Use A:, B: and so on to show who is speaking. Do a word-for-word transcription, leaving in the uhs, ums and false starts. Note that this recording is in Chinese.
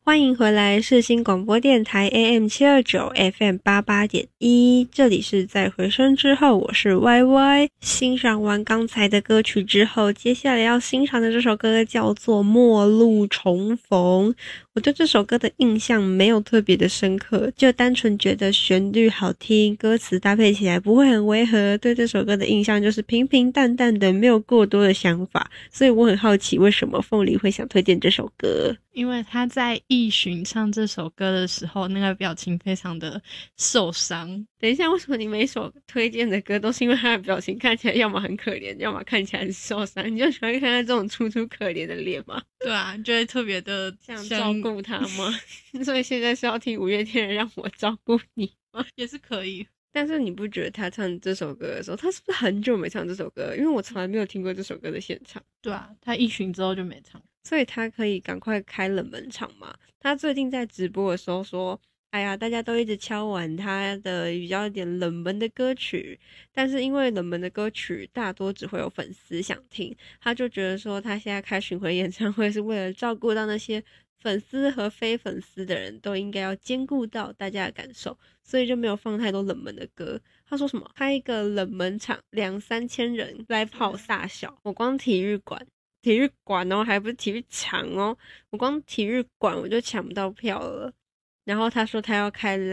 A: 欢迎回来世新广播电台 A M 七二九 F M 八八点一，这里是在回声之后，我是 Y Y。 欣赏完刚才的歌曲之后，接下来要欣赏的这首歌叫做末路重逢。我对这首歌的印象没有特别的深刻，就单纯觉得旋律好听，歌词搭配起来不会很违和，对这首歌的印象就是平平淡淡的，没有过多的想法。所以我很好奇为什么凤梨会想推荐这首歌。
B: 因为他在艺巡唱这首歌的时候，那个表情非常的受伤。
A: 等一下，为什么你每首推荐的歌都是因为他的表情看起来要么很可怜，要么看起来很受伤？你就喜欢看他这种楚楚可怜的脸吗？
B: 对啊，就会特别的
A: 想照顾他吗？所以现在是要听五月天的让我照顾你吗？
B: 也是可以。
A: 但是你不觉得他唱这首歌的时候，他是不是很久没唱这首歌？因为我从来没有听过这首歌的现场。
B: 对啊，他艺巡之后就没唱，
A: 所以他可以赶快开冷门场嘛。他最近在直播的时候说，哎呀，大家都一直敲完他的比较一点冷门的歌曲，但是因为冷门的歌曲大多只会有粉丝想听，他就觉得说他现在开巡回演唱会是为了照顾到那些粉丝和非粉丝的人，都应该要兼顾到大家的感受，所以就没有放太多冷门的歌。他说什么开一个冷门场两三千人来跑大小，我光体育馆体育馆哦，还不是体育场哦，我光体育馆我就抢不到票了。然后他说他要开